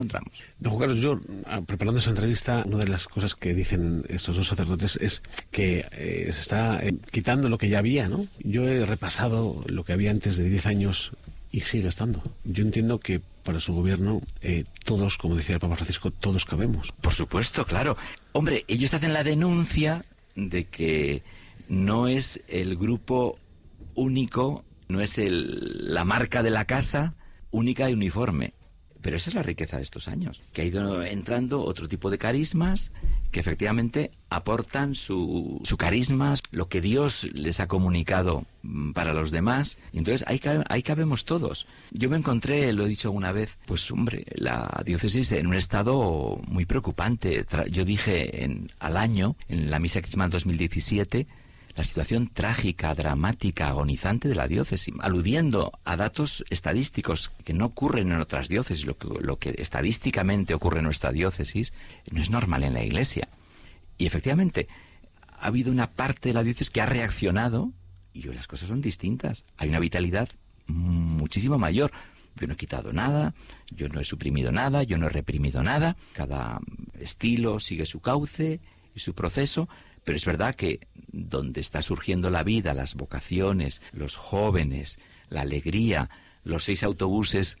encontramos. Don Juan Carlos, yo, preparando esa entrevista, una de las cosas que dicen estos dos sacerdotes es que se está quitando lo que ya había, ¿no? Yo he repasado lo que había antes de 10 años y sigue estando. Yo entiendo que para su gobierno todos, como decía el Papa Francisco, todos cabemos. Por supuesto, claro. Hombre, ellos hacen la denuncia de que no es el grupo único, no es la marca de la casa única y uniforme. Pero esa es la riqueza de estos años, que ha ido entrando otro tipo de carismas que efectivamente aportan su carisma, lo que Dios les ha comunicado para los demás. Y entonces ahí cabemos todos. Yo me encontré, lo he dicho alguna vez, pues hombre, la diócesis en un estado muy preocupante. Yo dije al año, en la misa crismal 2017, la situación trágica, dramática, agonizante de la diócesis, aludiendo a datos estadísticos que no ocurren en otras diócesis. Lo que estadísticamente ocurre en nuestra diócesis no es normal en la Iglesia. Y efectivamente, ha habido una parte de la diócesis que ha reaccionado y hoy las cosas son distintas. Hay una vitalidad muchísimo mayor. Yo no he quitado nada, yo no he suprimido nada, yo no he reprimido nada. Cada estilo sigue su cauce y su proceso. Pero es verdad que donde está surgiendo la vida, las vocaciones, los jóvenes, la alegría, los 6 autobuses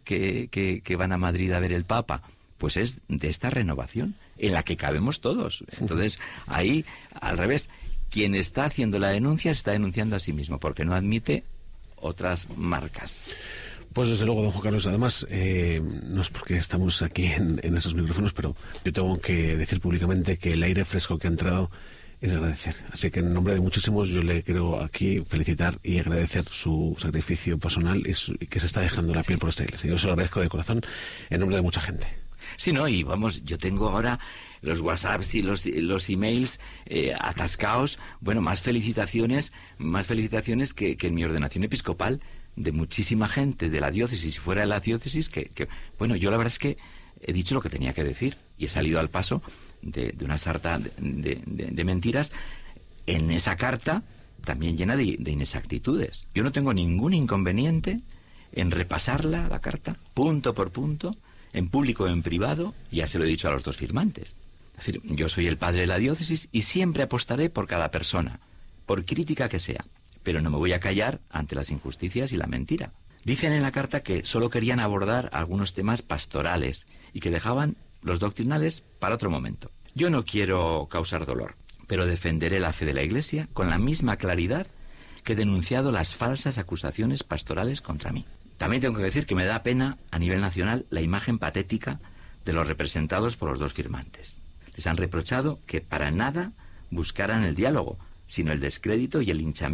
que van a Madrid a ver el Papa, pues es de esta renovación en la que cabemos todos. Entonces, ahí, al revés, quien está haciendo la denuncia se está denunciando a sí mismo, porque no admite otras marcas. Pues desde luego, don Juan Carlos, además, no es porque estamos aquí en esos micrófonos, pero yo tengo que decir públicamente que el aire fresco que ha entrado es agradecer. Así que en nombre de muchísimos yo le quiero aquí felicitar y agradecer su sacrificio personal y que se está dejando la piel por esta iglesia. Yo se lo agradezco de corazón en nombre de mucha gente. Sí, no, y vamos, yo tengo ahora los WhatsApps y los emails atascados. Bueno, más felicitaciones que en mi ordenación episcopal, de muchísima gente de la diócesis y fuera de la diócesis que bueno, yo la verdad es que he dicho lo que tenía que decir y he salido al paso de una sarta de mentiras en esa carta también llena de inexactitudes. Yo no tengo ningún inconveniente en repasarla, la carta, punto por punto, en público o en privado, ya se lo he dicho a los dos firmantes. Es decir, yo soy el padre de la diócesis y siempre apostaré por cada persona, por crítica que sea, pero no me voy a callar ante las injusticias y la mentira. Dicen en la carta que solo querían abordar algunos temas pastorales y que dejaban los doctrinales para otro momento. Yo no quiero causar dolor, pero defenderé la fe de la Iglesia con la misma claridad que he denunciado las falsas acusaciones pastorales contra mí. También tengo que decir que me da pena a nivel nacional la imagen patética de los representados por los dos firmantes. Les han reprochado que para nada buscaran el diálogo, sino el descrédito y el linchamiento